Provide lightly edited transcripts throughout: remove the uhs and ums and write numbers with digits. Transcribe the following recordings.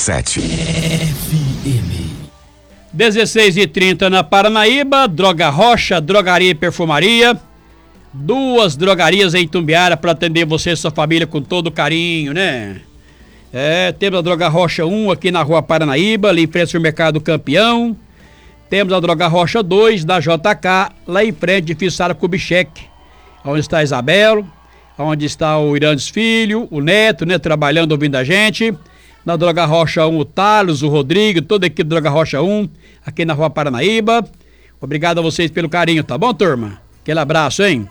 101,7. FM. 16h30 na Paranaíba, Droga Rocha, Drogaria e Perfumaria. 2 drogarias em Itumbiara para atender você e sua família com todo carinho, né? Temos a Droga Rocha 1 aqui na Rua Paranaíba, ali em frente ao supermercado Campeão. Temos a Droga Rocha 2 da JK, lá em frente de Sara Kubitschek, onde está a Isabel, onde está o Irandes Filho, o Neto, né, trabalhando, ouvindo a gente. Na Droga Rocha 1, o Thales, o Rodrigo, toda a equipe da Droga Rocha 1, aqui na Rua Paranaíba. Obrigado a vocês pelo carinho, tá bom, turma? Aquele abraço, hein?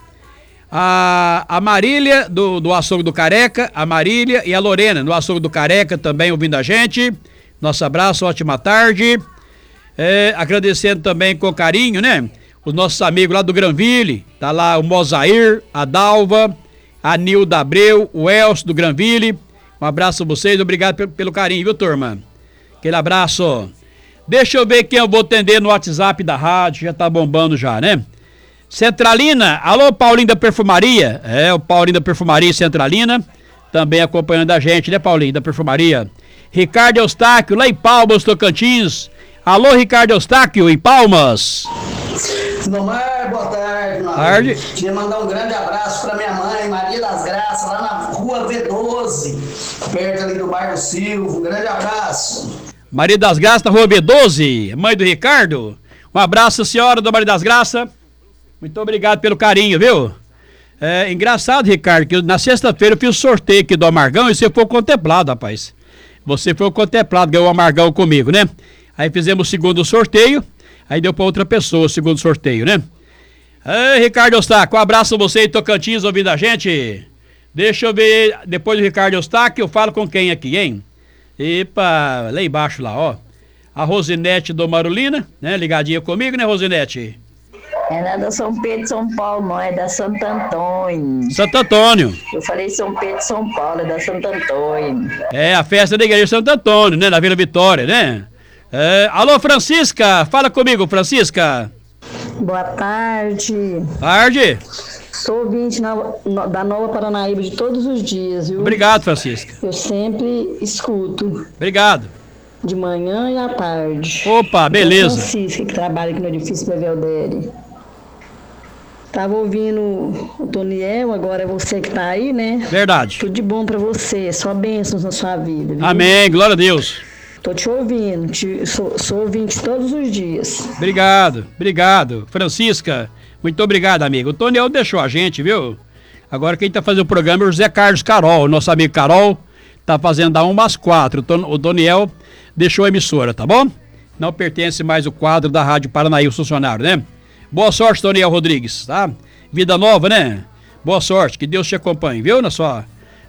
A Marília, do Açougue do Careca, a Marília e a Lorena, do Açougue do Careca, também ouvindo a gente. Nosso abraço, ótima tarde. Agradecendo também com carinho, né? Os nossos amigos lá do Granville, tá lá o Mozair, a Dalva, a Nilda Abreu, o Elcio do Granville. Um abraço a vocês, obrigado pelo carinho, viu, turma? Aquele abraço. Deixa eu ver quem eu vou atender no WhatsApp da rádio, já tá bombando já, né? Centralina, alô Paulinho da Perfumaria, o Paulinho da Perfumaria Centralina, também acompanhando a gente, né, Paulinho da Perfumaria. Ricardo Eustáquio, lá em Palmas, Tocantins. Alô, Ricardo Eustáquio, em Palmas. Nomar, boa tarde, meu amigo. Queria mandar um grande abraço para minha mãe, Maria das Graças, lá na rua V12, perto ali do bairro Silvo. Um grande abraço. Maria das Graças, na rua V12, mãe do Ricardo. Um abraço, senhora da Maria das Graças. Muito obrigado pelo carinho, viu? Engraçado, Ricardo, que na sexta-feira eu fiz o sorteio aqui do Amargão e você foi contemplado, rapaz. Você foi contemplado, ganhou o Amargão comigo, né? Aí fizemos o segundo sorteio, aí deu pra outra pessoa o segundo sorteio, né? Ricardo Eustáquio, um abraço a você em Tocantins ouvindo a gente. Deixa eu ver, depois do Ricardo Eustáquio, eu falo com quem aqui, hein? Epa, lá embaixo lá, ó. A Rosinete do Marulina, né? Ligadinha comigo, né, Rosinete? É da São Pedro de São Paulo, não é da Santo Antônio. Santo Antônio. Eu falei São Pedro de São Paulo, é da Santo Antônio. A festa da igreja de Santo Antônio, né? Na Vila Vitória, né? Alô, Francisca, fala comigo, Francisca. Boa tarde. Tarde. Sou ouvinte da Nova Paranaíba de todos os dias, viu? Obrigado, Francisca. Eu sempre escuto. Obrigado. De manhã e à tarde. Opa, beleza. Francisca, que trabalha aqui no edifício Belvedere. Tava ouvindo o Toniel, agora é você que tá aí, né? Verdade. Tudo de bom pra você, só bênçãos na sua vida, viu? Amém, glória a Deus. Tô te ouvindo, sou ouvinte todos os dias. Obrigado. Francisca, muito obrigado, amigo. O Toniel deixou a gente, viu? Agora quem tá fazendo o programa é o José Carlos Carol, nosso amigo Carol, tá fazendo da 1 às 4. O Toniel deixou a emissora, tá bom? Não pertence mais o quadro da Rádio Paranaíba, o funcionário, né? Boa sorte, Toniel Rodrigues, tá? Vida nova, né? Boa sorte, que Deus te acompanhe, viu? Na sua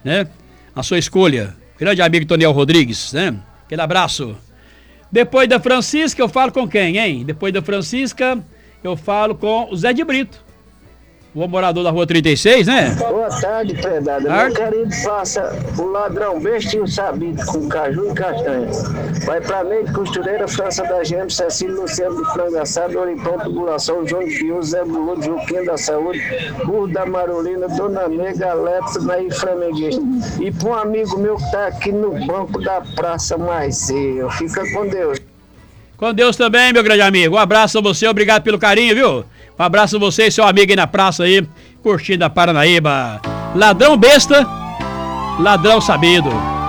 escolha. Grande amigo Toniel Rodrigues, né? Aquele abraço. Depois da Francisca, eu falo com quem, hein? Depois da Francisca, eu falo com o Zé de Brito, o morador da rua 36, né? Boa tarde, predado. Meu querido, faça o ladrão besta e o sabido com caju e castanha. Vai pra meio de costureira, França da Gema, Cecília Luciano de Frango Assado, Oripão, Tubulação, João de Pio, Zé Buludo, Juquinha da Saúde, Burro da Marolina, Dona Nega, Lepto, Naí Flamenguista. E pra um amigo meu que tá aqui no banco da Praça Maiseu. Fica com Deus. Com Deus também, meu grande amigo. Um abraço a você, obrigado pelo carinho, viu? Um abraço a você e seu amigo aí na praça aí, curtindo a Paranaíba. Ladrão besta, ladrão sabido.